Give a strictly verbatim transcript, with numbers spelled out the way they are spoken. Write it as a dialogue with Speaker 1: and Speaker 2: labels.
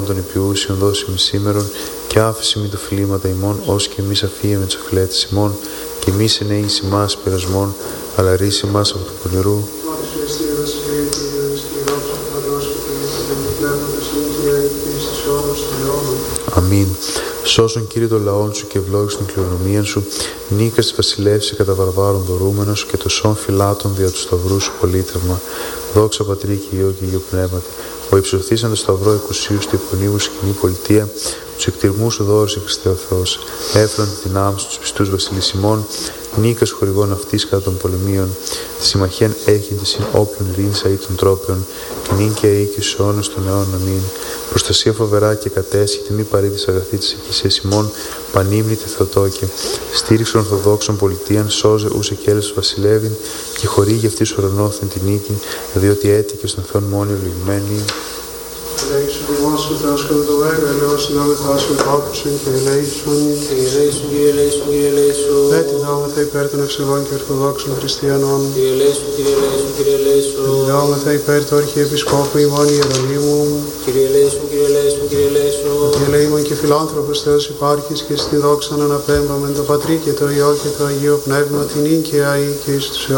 Speaker 1: των υπηούσιων δώσει μη σήμερον και άφηση μη το φιλήματα ημών, ως και εμείς αφίε με τους αφιλέτες ημών και εμείς ενέγεις ημάς πειρασμών, αλλά ρίση μας από του πονηρού. Αμήν. Σώσον Κύριε των λαών σου και ευλόγησον την κληρονομία σου, νίκα τη βασιλεύση κατά βαρβάρων δωρούμενος και το σών φυλάτων δια του σταυρού σου πολίτευμα. Δόξα Πατρί και Υιό και Υιό Πνεύματι. Ο υψωθήσαν το σταυρό εκουσίου στη φωνή σου κοινή πολιτεία, του εκτιρμού σου δώρωσε Χριστέ ο Θεός. Έφραν τη δυνάμει του πιστούς βασιλισσιμών, νίκας χορηγών αυτής κατά των πολεμίων. Τη συμμαχίαν έχετε συν όπλων ειρήνης αή των τρόπεων, και νυν και αή και στους αιώνας των αιώνων αμήν. Προστασία φοβερά και κατέσχητη μη παρήτης αγαθή της εκκλησίας ημών, πανύμνητε Θεοτόκε. Στήριξον ορθοδόξων πολιτείαν, σώζε ούσε κέλες βασιλεύειν, και χορήγει αυτή σου ουρανόθεν την νίκη, διότι έτυχε στον Θεόν μόνοι ευλογημένοι.
Speaker 2: Ελέησον ημάς ο Θεός κατά το έργο, ελέος συνάδελφά σου επάκουσον και ελέησον.
Speaker 3: Κύριε ελέησον, Κύριε ελέησον, Κύριε ελέησον.
Speaker 2: Έτι δόμεθα υπέρ των ευσεβών και ορθοδόξων χριστιανών.
Speaker 3: Κύριε ελέησον, Κύριε ελέησον, Κύριε ελέησον.
Speaker 2: Δόμεθα υπέρ του Αρχιεπισκόπου ημών Ιερονύμου.
Speaker 3: Κύριε ελέησον, Κύριε ελέησον, Κύριε ελέησον.
Speaker 2: Και ελεήμων και φιλάνθρωπος Θεός υπάρχεις και στην δόξαν αναπέμπαμεν το Πατρί και το Υιό και το Αγίο Πνεύμα την νυν και αεί και εις τους αιώνας.